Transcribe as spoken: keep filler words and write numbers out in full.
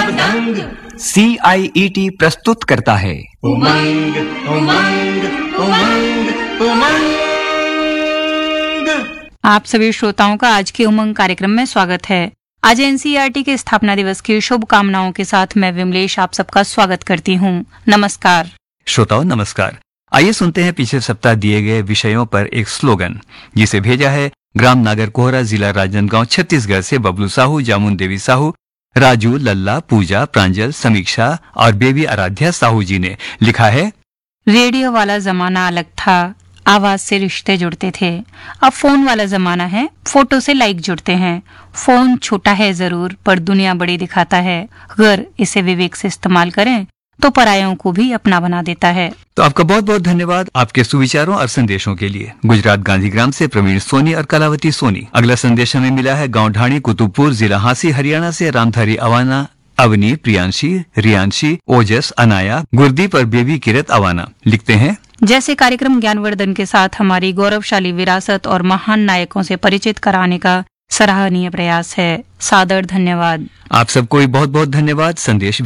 दबदंग। सी आई E T प्रस्तुत करता है उमंग उमंग उमंग उमंग। आप सभी श्रोताओं का आज के उमंग कार्यक्रम में स्वागत है। आज N C E R T के स्थापना दिवस की शुभकामनाओं के साथ मैं विमलेश आप सबका स्वागत करती हूँ। नमस्कार श्रोताओं, नमस्कार। आइए सुनते हैं पिछले सप्ताह दिए गए विषयों पर एक स्लोगन, जिसे भेजा है ग्राम नागरकोहरा, जिला राजनांदगांव, छत्तीसगढ़ से बबलू साहू, जामुन देवी साहू, राजू, लल्ला, पूजा, प्रांजल, समीक्षा और बेबी आराध्या साहू जी ने लिखा है। रेडियो वाला जमाना अलग था, आवाज से रिश्ते जुड़ते थे। अब फोन वाला जमाना है, फोटो से लाइक जुड़ते हैं। फोन छोटा है जरूर, पर दुनिया बड़ी दिखाता है। अगर इसे विवेक से इस्तेमाल करें तो परायों को भी अपना बना देता है। तो आपका बहुत बहुत धन्यवाद आपके सुविचारों और संदेशों के लिए। गुजरात गांधीग्राम से प्रवीण सोनी और कलावती सोनी। अगला संदेश हमें मिला है गांव ढाणी, कुतुबपुर, जिला हांसी, हरियाणा से रामधारी अवाना, अवनी, प्रियांशी, रियांशी, ओजस, अनाया, गुरदीप और बेबी किरत अवाना लिखते हैं। जैसे कार्यक्रम ज्ञानवर्धन के साथ हमारी गौरवशाली विरासत और महान नायकों से परिचित कराने का सराहनीय प्रयास है। सादर धन्यवाद। आप सबको बहुत बहुत धन्यवाद। संदेश